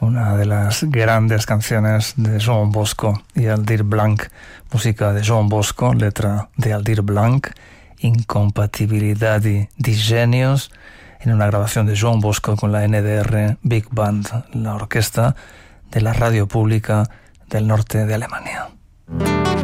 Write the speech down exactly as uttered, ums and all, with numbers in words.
una de las grandes canciones de Joan Bosco y Aldir Blanc, música de Joan Bosco, letra de Aldir Blanc, Incompatibilidad di Genios, en una grabación de Joan Bosco con la N D R Big Band, la orquesta de la radio pública del norte de Alemania.